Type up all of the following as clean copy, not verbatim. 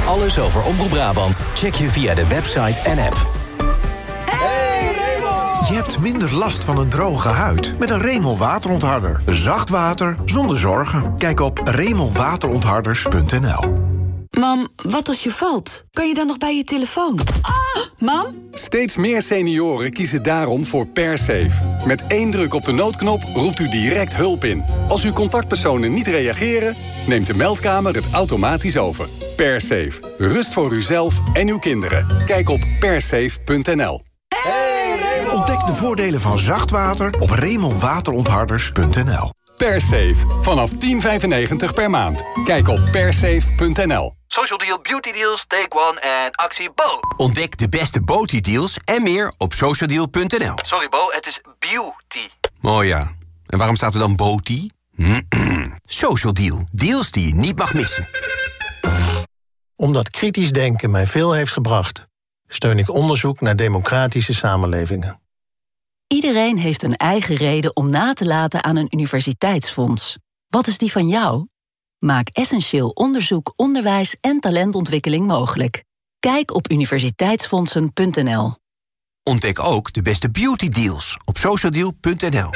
Alles over Omroep Brabant check je via de website en app. Je hebt minder last van een droge huid met een Remel waterontharder. Zacht water zonder zorgen. Kijk op remelwaterontharders.nl. Mam, wat als je valt? Kan je dan nog bij je telefoon? Mam? Steeds meer senioren kiezen daarom voor PerSafe. Met 1 druk op de noodknop roept u direct hulp in. Als uw contactpersonen niet reageren, neemt de meldkamer het automatisch over. PerSafe. Rust voor uzelf en uw kinderen. Kijk op persafe.nl. Ontdek de voordelen van zacht water op remelwaterontharders.nl. PerSafe. Vanaf €10,95 per maand. Kijk op persafe.nl. Social Deal, Beauty Deals, Take One en actie Bo. Ontdek de beste Beauty deals en meer op socialdeal.nl. Sorry Bo, het is beauty. Oh ja, en waarom staat er dan Beauty? Social Deal, deals die je niet mag missen. Omdat kritisch denken mij veel heeft gebracht, steun ik onderzoek naar democratische samenlevingen. Iedereen heeft een eigen reden om na te laten aan een universiteitsfonds. Wat is die van jou? Maak essentieel onderzoek, onderwijs en talentontwikkeling mogelijk. Kijk op universiteitsfondsen.nl. Ontdek ook de beste beauty deals op socialdeal.nl.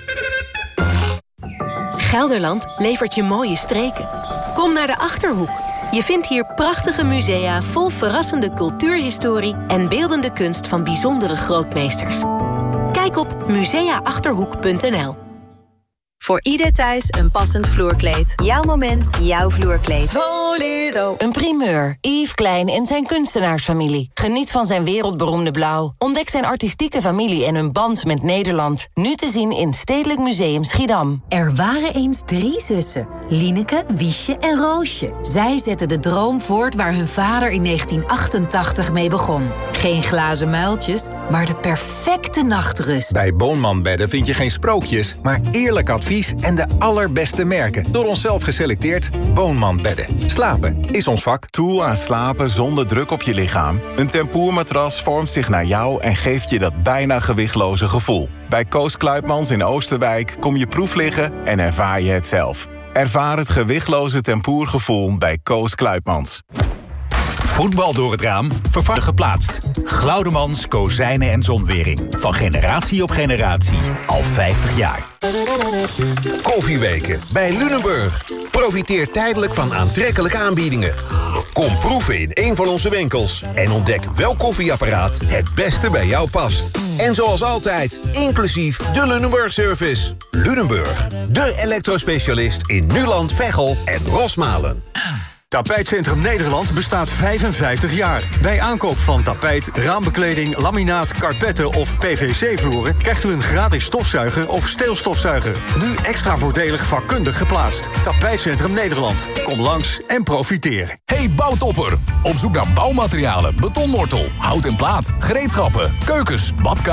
Gelderland levert je mooie streken. Kom naar de Achterhoek. Je vindt hier prachtige musea vol verrassende cultuurhistorie en beeldende kunst van bijzondere grootmeesters. Kijk op museaachterhoek.nl. Voor ieder thuis een passend vloerkleed. Jouw moment, jouw vloerkleed. Volero. Een primeur. Yves Klein en zijn kunstenaarsfamilie. Geniet van zijn wereldberoemde blauw. Ontdek zijn artistieke familie en hun band met Nederland. Nu te zien in Stedelijk Museum Schiedam. Er waren eens 3 zussen. Lieneke, Wiesje en Roosje. Zij zetten de droom voort waar hun vader in 1988 mee begon. Geen glazen muiltjes, maar de perfecte nachtrust. Bij Boonman Bedden vind je geen sprookjes, maar eerlijk advies en de allerbeste merken. Door onszelf geselecteerd. Boonman Bedden. Slapen is ons vak. Toe aan slapen zonder druk op je lichaam. Een tempoermatras vormt zich naar jou en geeft je dat bijna gewichtloze gevoel. Bij Koos Kluipmans in Oosterwijk kom je proef liggen en ervaar je het zelf. Ervaar het gewichtloze tempoergevoel bij Koos Kluipmans. Voetbal door het raam, vervangen geplaatst. Glaudemans, kozijnen en zonwering. Van generatie op generatie, al 50 jaar. Koffieweken bij Lunenburg. Profiteer tijdelijk van aantrekkelijke aanbiedingen. Kom proeven in een van onze winkels. En ontdek welk koffieapparaat het beste bij jou past. En zoals altijd, inclusief de Lunenburg-service. Lunenburg, de elektrospecialist in Nuland, Veghel en Rosmalen. Tapijtcentrum Nederland bestaat 55 jaar. Bij aankoop van tapijt, raambekleding, laminaat, karpetten of PVC-vloeren krijgt u een gratis stofzuiger of steelstofzuiger. Nu extra voordelig vakkundig geplaatst. Tapijtcentrum Nederland. Kom langs en profiteer. Hey bouwtopper, op zoek naar bouwmaterialen, betonmortel, hout en plaat, gereedschappen, keukens, badkamers.